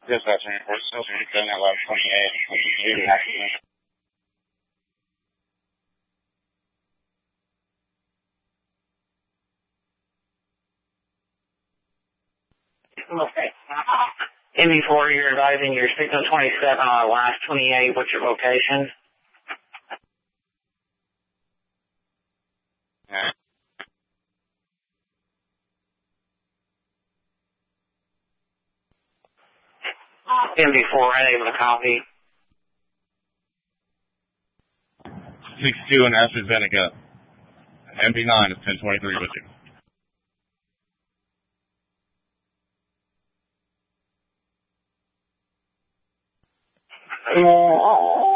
Yes, that's right. We're still doing 1128. Okay. MB4, you're advising your signal 27 on last 28. What's your location? MB4, unable to copy. 62 in AstraZeneca. MB9 is 1023 with you. Oh.